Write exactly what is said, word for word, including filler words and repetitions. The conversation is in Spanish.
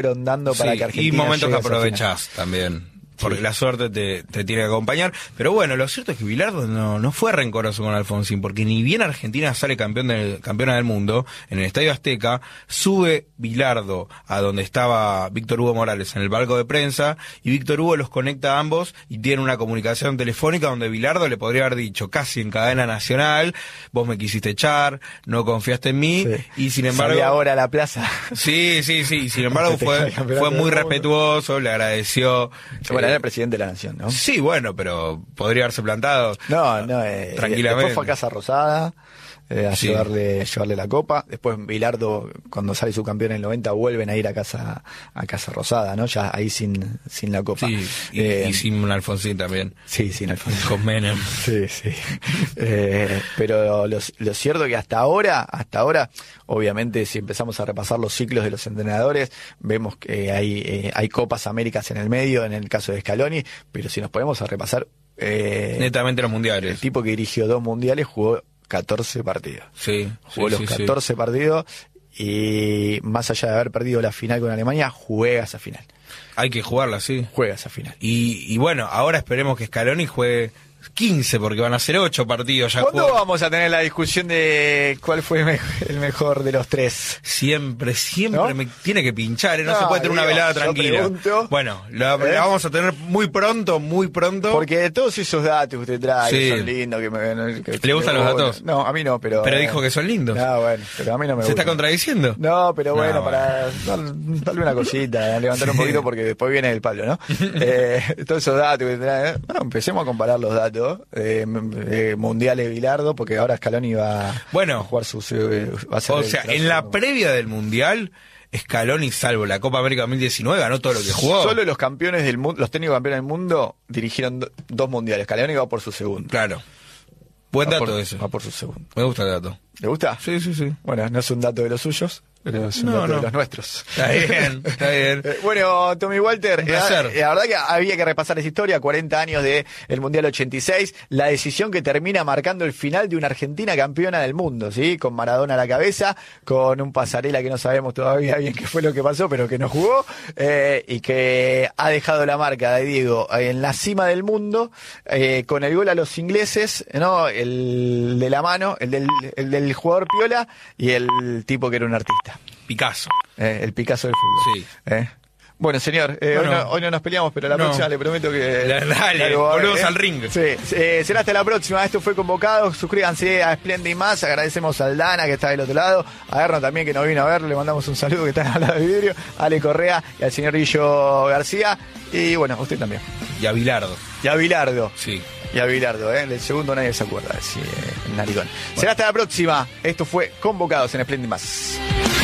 dando para sí, que Argentina y momentos que llegue a esa aprovechás también. Porque Sí. la suerte te, te tiene que acompañar. Pero bueno, lo cierto es que Bilardo no, no fue rencoroso con Alfonsín, porque ni bien Argentina sale campeón del, campeona del mundo, en el Estadio Azteca, sube Bilardo a donde estaba Víctor Hugo Morales en el palco de prensa, y Víctor Hugo los conecta a ambos y tiene una comunicación telefónica donde Bilardo le podría haber dicho, casi en cadena nacional, vos me quisiste echar, no confiaste en mí, Sí. y sin embargo... Salí ahora a la plaza. Sí, sí, sí, sin embargo Festejar fue, el campeonato fue del muy mundo. respetuoso, le agradeció... Bueno, eh, era el presidente de la nación, ¿no? Sí, bueno, pero podría haberse plantado. No, no, eh, Tranquilamente. Después fue a Casa Rosada eh, a Sí. llevarle, llevarle la copa. Después Bilardo, cuando sale su campeón en el noventa, vuelven a ir a Casa a Casa Rosada, ¿no? Ya ahí sin, sin la copa. Sí, y, Eh, y sin Alfonsín también. Sí, sin Alfonso. Con Menem. Sí, sí. Eh, pero lo, lo cierto que hasta ahora, hasta ahora, obviamente, si empezamos a repasar los ciclos de los entrenadores, vemos que hay, eh, hay Copas Américas en el medio, en el caso de Scaloni, pero si nos ponemos a repasar, eh, Netamente los el mundiales. tipo que dirigió dos mundiales jugó catorce partidos. Sí, Jugó sí, los sí, catorce partidos y más allá de haber perdido la final con Alemania, juega esa final. sí. Hay que jugarla, sí. Juega esa final. Y, y bueno, ahora esperemos que Scaloni juegue quince, porque van a ser ocho partidos ya. ¿Cuándo jugó. vamos a tener la discusión de cuál fue me- el mejor de los tres? Siempre, siempre ¿No? me tiene que pinchar, ¿eh? No, No, se puede tener una digo, velada yo tranquila. pregunto. Bueno, la, ¿Eh? la vamos a tener muy pronto, muy pronto. Porque de todos esos datos que usted trae, Sí. que son lindos, que me... que- ¿Le gustan los bueno, datos? No, a mí no, pero... Pero eh, dijo que son lindos. No, bueno, pero a mí no me ¿Se gusta. está contradiciendo? No, pero bueno, No, para dar- darle una cosita, levantar un Sí. poquito porque después viene el palo, ¿no? eh, todos esos datos que trae. Bueno, empecemos a comparar los datos. Eh, eh, mundiales Bilardo, porque ahora Scaloni va Bueno. a jugar sus... eh, va a ser O el sea, próximo. en la previa del Mundial, Scaloni, salvo la Copa América dos mil diecinueve, ganó todo lo que jugó. Solo los campeones del mundo, los técnicos campeones del mundo dirigieron do- dos mundiales. Scaloni va por su segundo. Claro. Buen Va dato por, eso. Va por su segundo. Me gusta el dato. ¿Le gusta? Sí, sí, sí. Bueno, no es un dato de los suyos, pero es un No, dato no. de los nuestros. Está bien, está bien. Eh, bueno, Tommy Walter, Un eh, placer. la verdad que había que repasar esa historia, cuarenta años de el Mundial ochenta y seis, la decisión que termina marcando el final de una Argentina campeona del mundo, ¿sí? Con Maradona a la cabeza, con un Pasarela que no sabemos todavía bien qué fue lo que pasó, pero que no jugó, eh, y que ha dejado la marca de Diego en la cima del mundo, eh, con el gol a los ingleses, ¿no? El de la mano, el del, el del jugador piola y el tipo que era un artista. Picasso. Eh, el Picasso del fútbol. Sí. Eh. Bueno, señor, eh, Bueno. hoy, no, hoy no nos peleamos, pero la No. próxima le prometo que... La- dale, algo va a haber, volvemos ¿eh? al ring. Sí, eh, será hasta la próxima. Esto fue Convocado. Suscríbanse a Splendid Más. Agradecemos a Aldana, que está del otro lado. A Erno también, que nos vino a ver. Le mandamos un saludo, que está al lado del vidrio. A Ale Correa y al señor Guillo García. Y bueno, usted también. Y a Bilardo. Y a Bilardo. Sí. Y a Bilardo, ¿eh? El segundo nadie se acuerda. Sí, eh, el narigón. Será hasta la próxima. Esto fue Convocados en Splendid Más.